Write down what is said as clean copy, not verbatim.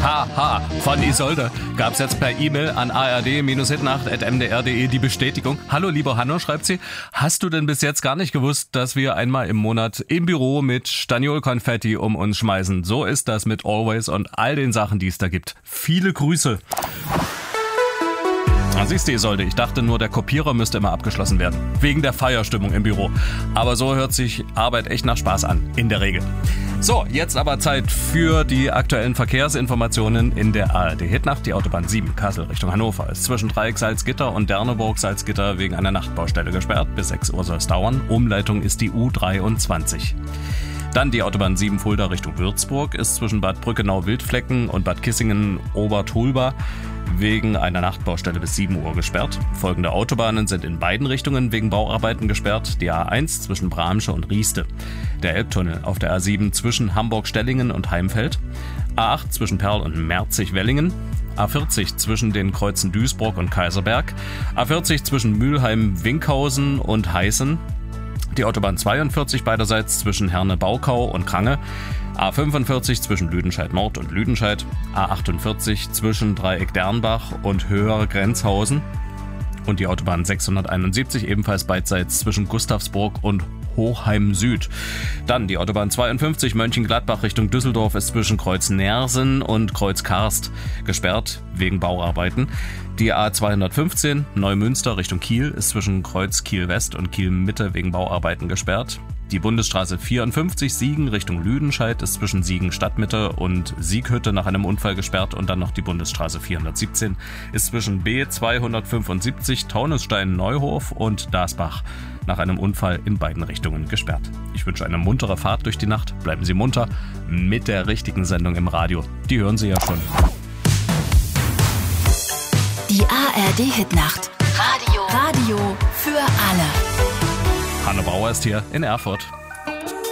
Haha, von Isolde gab's jetzt per E-Mail an ard-hitnacht@mdr.de die Bestätigung. Hallo lieber Hanno, schreibt sie, hast du denn bis jetzt gar nicht gewusst, dass wir einmal im Monat im Büro mit Staniol-Konfetti um uns schmeißen? So ist das mit Always und all den Sachen, die es da gibt. Viele Grüße. Siehst du, Isolde, ich dachte nur, der Kopierer müsste immer abgeschlossen werden. Wegen der Feierstimmung im Büro. Aber so hört sich Arbeit echt nach Spaß an, in der Regel. So, jetzt aber Zeit für die aktuellen Verkehrsinformationen in der ARD-Hitnacht. Die Autobahn 7 Kassel Richtung Hannover ist zwischen Dreieck Salzgitter und Derneburg Salzgitter wegen einer Nachtbaustelle gesperrt. Bis 6 Uhr soll es dauern. Umleitung ist die U23. Dann die Autobahn 7 Fulda Richtung Würzburg ist zwischen Bad Brückenau-Wildflecken und Bad Kissingen-Obertulba wegen einer Nachtbaustelle bis 7 Uhr gesperrt. Folgende Autobahnen sind in beiden Richtungen wegen Bauarbeiten gesperrt. Die A1 zwischen Bramsche und Rieste. Der Elbtunnel auf der A7 zwischen Hamburg-Stellingen und Heimfeld. A8 zwischen Perl und Merzig-Wellingen. A40 zwischen den Kreuzen Duisburg und Kaiserberg. A40 zwischen Mülheim-Winkhausen und Heißen. Die Autobahn 42 beiderseits zwischen Herne-Baukau und Krange. A45 zwischen Lüdenscheid-Nord und Lüdenscheid. A48 zwischen Dreieck Dernbach und Höhere Grenzhausen. Und die Autobahn 671 ebenfalls beidseits zwischen Gustavsburg und Hochheim Süd. Dann die Autobahn 52 Mönchengladbach Richtung Düsseldorf ist zwischen Kreuz Nersen und Kreuz Karst gesperrt wegen Bauarbeiten. Die A215 Neumünster Richtung Kiel ist zwischen Kreuz Kiel West und Kiel Mitte wegen Bauarbeiten gesperrt. Die Bundesstraße 54 Siegen Richtung Lüdenscheid ist zwischen Siegen Stadtmitte und Sieghütte nach einem Unfall gesperrt. Und dann noch die Bundesstraße 417 ist zwischen B275 Taunusstein-Neuhof und Dasbach nach einem Unfall in beiden Richtungen gesperrt. Ich wünsche eine muntere Fahrt durch die Nacht. Bleiben Sie munter mit der richtigen Sendung im Radio. Die hören Sie ja schon. Die ARD-Hitnacht. Radio für alle. Hanno Bauer ist hier in Erfurt.